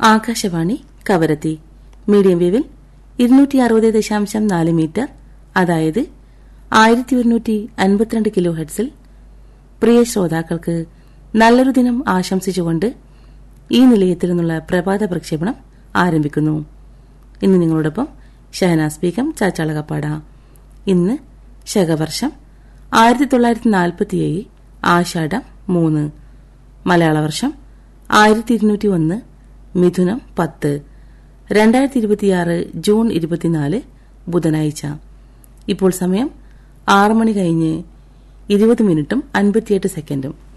Akashvani Kavaratti medium വേവിൽ 260.4 metre, അതായത് 1152 kilo ഹെർട്സിൽ. പ്രിയ ശ്രോതാക്കൾക്ക് നല്ലൊരു ദിനം ആശംസിച്ചുകൊണ്ട് ഈ നിലയത്തിൽ നിന്നുള്ള പ്രഭാത പ്രക്ഷേപണം ആരംഭിക്കുന്നു. ഇന്ന് നിങ്ങളോടൊപ്പം ഷഹനാസ് ബീഗം, ചാച്ചാളകപ്പാട. ഇന്ന് ശകവർഷം 1947 ആഷാഢം 3, മലയാള വർഷം 1201 മിഥുനം 10, 2026 ജൂൺ 24 ബുധനാഴ്ച. ഇപ്പോൾ സമയം 6 മണി കഴിഞ്ഞ് 20 മിനിറ്റും 58 സെക്കൻഡും.